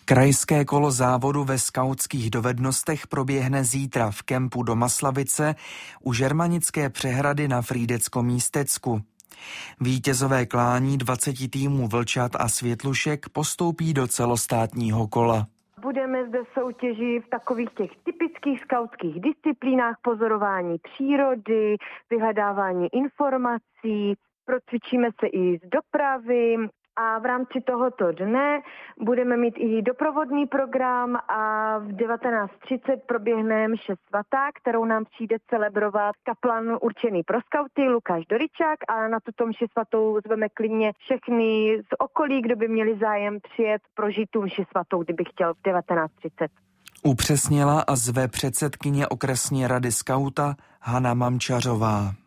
Krajské kolo závodu ve skautských dovednostech proběhne zítra v kempu do Maslavice u Žermanické přehrady na Frýdecko-Místecku. Vítězové klání 20 týmů vlčat a světlušek postoupí do celostátního kola. Budeme zde soutěžit v takových těch typických skautských disciplínách: pozorování přírody, vyhledávání informací, procvičíme se i z dopravy. A v rámci tohoto dne budeme mít i doprovodný program a v 19:30 proběhne mše svatá, kterou nám přijde celebrovat kaplan určený pro skauty Lukáš Doričák, a na tuto mši svatou zveme klidně všechny z okolí, kdo by měli zájem přijet prožít tu mši svatou, kdyby chtěl, v 19:30. Upřesnila a zve předsedkyně okresní rady skauta Hana Mamčařová.